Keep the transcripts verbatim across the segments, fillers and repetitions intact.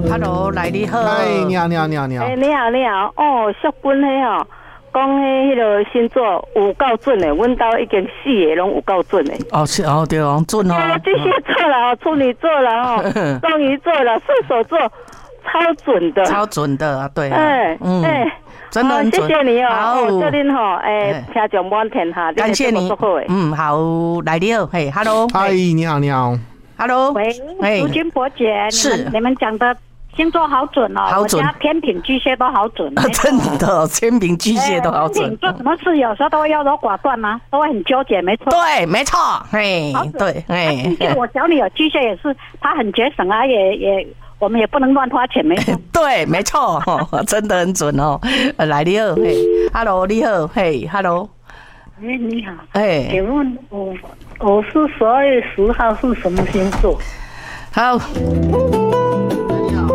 Hello， 来你好。 哎，你好，你好，你好，你好。 哎，你好，你好。哦，淑君迄哦，讲迄迄个星座有够准的，阮兜已经四个拢有够准的。 哦，是哦，对哦，准哦。 巨蟹座了，处女座了哈，双鱼座了，射手座，超准的。 超准的啊，对啊。 哎，嗯，哎， 真的很准。 谢谢你哦。 好， 祝您吼，哎，听众满天下， 感谢你。嗯，好，来你好，嘿 ，Hello。 嗨，你好，你好。 Hello， 喂，淑君伯姐， 是你们你们讲的星座好准哦， 好准， 我家天秤巨蟹都好准， 啊、真的，天秤巨蟹都好准。 你做什么事有时候都会优柔寡断吗？都会很纠结，没错。 对，没错，嘿，对，嘿。 啊、我小女儿巨蟹也是，她很节省啊，也也我们也不能乱花钱，没错。 对，没错，真的很准哦。来，你好，嘿 ，Hello， 你好，嘿 ，Hello。 哎，你好， 哎， 请问我我是十二月十号是什么星座？ 好。 你好。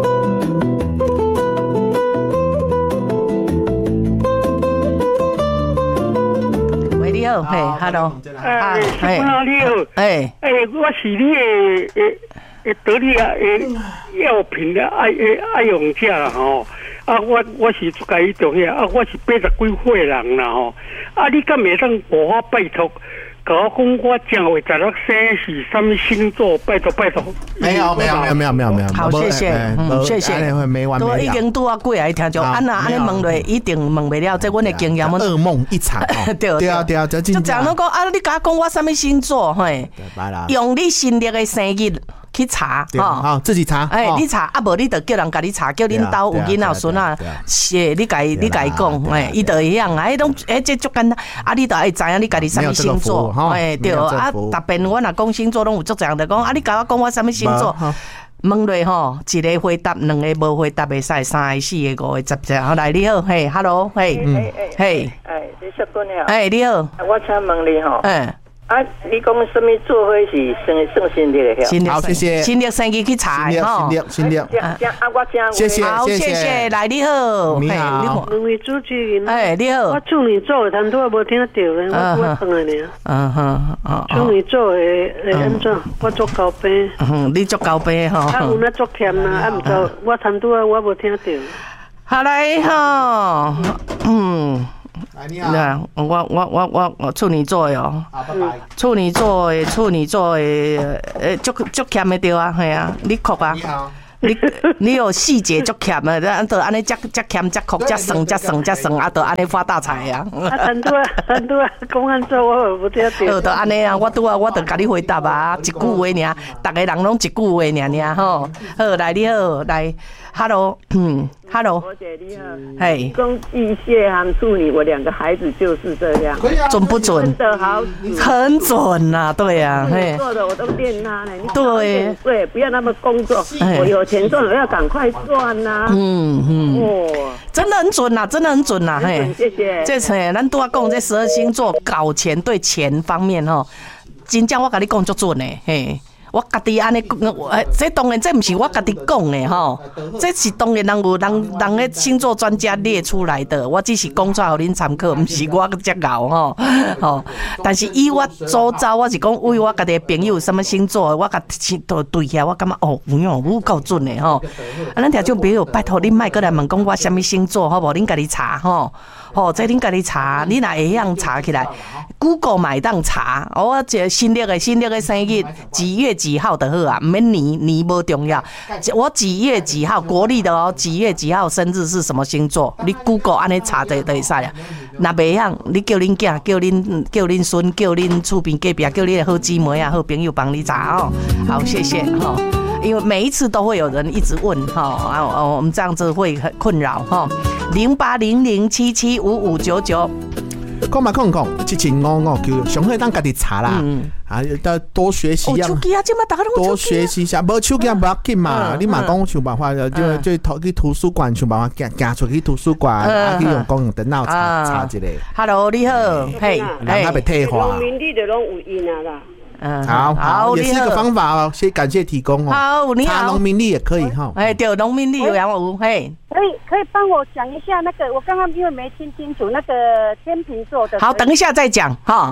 喂，你好，嘿 ，Hello。 哎，你好，你好。哎哎，我是你的诶诶得力啊诶药品的爱诶爱用者啦吼。啊，我我是住在伊度遐，啊，我是八十几岁人啦吼。啊，你敢袂当帮我拜托，甲我讲我正月十六生是什么星座？拜托拜托。 没有没有没有没有没有没有。 好，谢谢，嗯，谢谢。 没完没了。 都已经拄啊过来听众，安那安尼问落，一定问袂了，这阮的经验。 噩梦一场。对对啊对啊，就就这样拢讲啊！你甲我讲我什么星座？嘿，用你新历的生日。去查哈，自己查。 哎，你查啊，无你就叫人甲你查，叫恁兜有囡仔孙啊，是，你家你家讲，哎，伊就会晓啊，迄种哎，这足简单，啊，你就会知影你家己什么星座，哎，对，啊，逐遍我若讲星座拢有足侪人就讲啊，你甲我讲我什么星座，问落吼，一个回答，两个无回答袂使，三个、四个、五个、十个，好来，你好，嘿 ，Hello， 嘿， 嘿，哎，你淑君你好， 哎，你好， 我请问你吼，嗯。啊，你讲什么做伙是算算新历的？ 新历， 好，谢谢。 新历生意去查的哈。新历，新历。 啊，我正谢谢， 好，谢谢。来，你好， 你好。 两位主持人， 哎，你好。 我处女座的，但都无听到咧，我我等下呢。 嗯哼， 处女座的会安怎？我做高兵。 嗯，你做高兵哈。 啊，有那做欠啦，啊，唔做，我谈拄啊，我无听到。 好来哈，嗯。 你好， 我我我我我处女座哟， 好，拜拜。 处女座的处女座的，诶，足足欠的对啊，系啊，你哭啊。 你好。 你你有细节足欠的，咱都安尼只只欠只哭只省只省只省啊，都安尼发大财啊！ 啊，很多很多公安做我不听到。 呃，都安尼啊，我拄啊，我都甲你回答啊，一句话尔，逐个人拢一句话尔尔吼。好，来你好，来 ，Hello， 嗯 ，Hello， 伯姐你好， 嘿， 公巨蟹和处女，我两个孩子就是这样， 准不准？ 真的好， 很准呐，对呀， 嘿，做的我都练他呢， 对对，不要那么工作，我有钱赚，我要赶快赚呐，嗯嗯，哦，真的很准呐，真的很准呐，嘿， 谢谢。 这次咱拄啊讲这十二星座搞钱对钱方面吼，真正我甲你讲足准的，嘿。我家己安尼讲，这当然这不是我家己讲的吼，这是当然人有人人的星座专家列出来的，我只是讲出来给恁参考，不是我遮熬吼吼。但是以我周遭，我是讲为我家己的朋友什么星座，我甲都对遐，我感觉哦，有用有够准的吼。啊，咱听众朋友，拜托恁莫过来问讲我什么星座，好无？恁家己查吼。哦，这恁家己查，你若会晓查起来 ，Google 买当查。我这新历的新历的生日几月几号的好啊，唔免年年无重要。我几月几号国历的哦，几月几号生日是什么星座？你 Google 安尼查就就会使啊。若袂晓，你叫恁囝、叫恁、叫恁孙、叫恁厝边隔壁、叫恁的好姊妹啊、好朋友帮你查哦。好，谢谢哈。因为每一次都会有人一直问哈啊，我们这样子会很困扰哈。零八零零七七五五九九， 讲嘛讲讲，七七五五九，上好当家己查啦，啊，要多学习啊，多学习一下，无手机不要紧嘛，你嘛讲想办法，就就去图书馆想办法行行出去图书馆，啊，去用公用电脑查查一下。 Hello， 你好，嘿， 让他被退化。 农民地的拢有印啊啦。 嗯，好好，也是一个方法哦，先感谢提供哦。 好，你好， 查农民历也可以哈。 哎，对，农民历有两五，嘿， 可以可以帮我讲一下那个，我刚刚因为没听清楚那个天秤座的。 好，等一下再讲哈。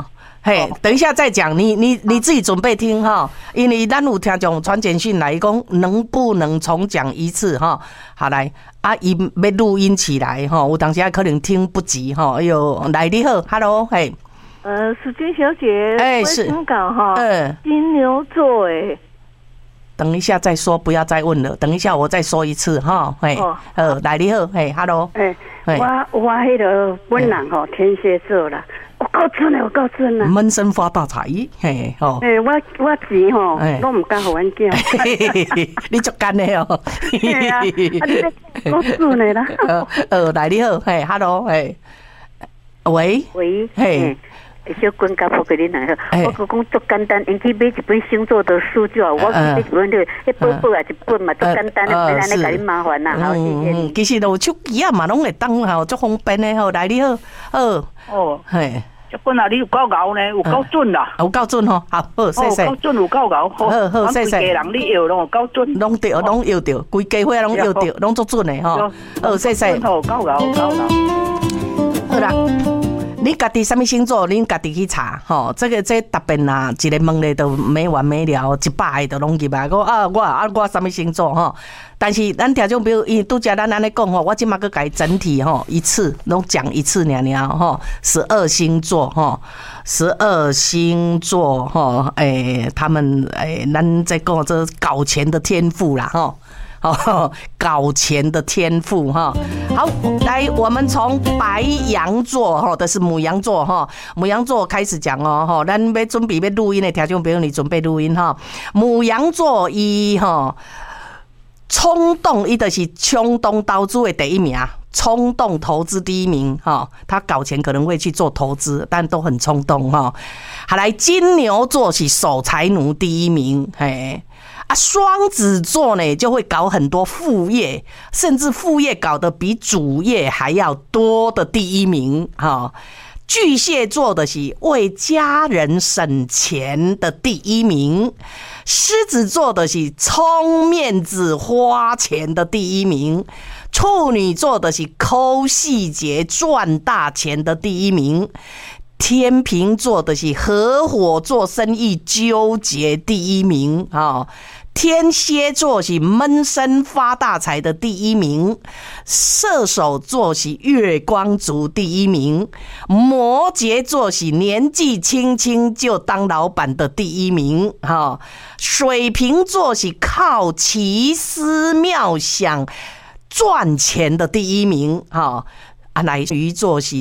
嘿，等一下再讲，你你你自己准备听哈，因为咱有听众传简讯来讲，能不能重讲一次哈？好来，啊，伊要录音起来哈，有当时可能听不及哈。哎呦，来你好 ，Hello， 嘿， 呃，淑君小姐， 哎是， 香港哈， 嗯， 金牛座哎。 等一下再说，不要再问了。等一下我再说一次哈，嘿，呃，来你好，嘿 ，Hello， 哎，我我迄个本人吼天蝎座啦，我够准嘞，我够准啦， 闷声发大财，嘿，吼， 哎，我我钱吼，我唔敢互阮囝， 你足干的哦， 系啊，啊你够准的啦， 呃，来你好，嘿 ，Hello， 嘿，喂， 喂， 嘿。 小君甲我给你来好，我讲讲足简单，因去买一本星座的书就好。我去买一本那个一本本啊一本嘛，足简单的，不然你甲你麻烦啦。好，谢谢你。 其实有手机啊嘛，拢会当吼，足方便的吼。来你好，好。 哦， 嘿， 小君啊，你有够牛呢，有够准啦， 有够准吼。好，好，谢谢。 有够准，有够牛。 好好，谢谢。 规家人你摇拢有够准， 拢对，拢摇着，规家伙拢摇着，拢足准的吼。好，谢谢。 好，够牛，够牛。 好啦。你家己什么星座，恁家己去查吼。这个这答辩啦，一个问咧都没完没了，一百个都拢入来。我啊我啊我什么星座吼？但是咱听众朋友，因为拄则咱安尼讲吼，我即马个改整体吼一次，拢讲一次尔尔吼。十二星座吼，十二星座吼，诶，他们诶，咱在讲这搞钱的天赋啦吼。哦，搞钱的天赋哈。好，来，我们从白羊座哈，这是牡羊座哈，牡羊座开始讲哦哈。咱要准备要录音的听众朋友，你准备录音哈。牡羊座一哈，冲动，伊就是冲动投资的第一名，冲动投资第一名哈。他搞钱可能会去做投资，但都很冲动哈。好，来，金牛座是守财奴第一名，嘿。啊，双子座呢就会搞很多副业，甚至副业搞得比主业还要多的第一名哈。巨蟹座的是为家人省钱的第一名，狮子座的是充面子花钱的第一名，处女座的是抠细节赚大钱的第一名。天秤座的是合伙做生意纠结第一名啊，天蝎座是闷声发大财的第一名，射手座是月光族第一名，摩羯座是年纪轻轻就当老板的第一名哈，水瓶座是靠奇思妙想赚钱的第一名哈，啊，来鱼座是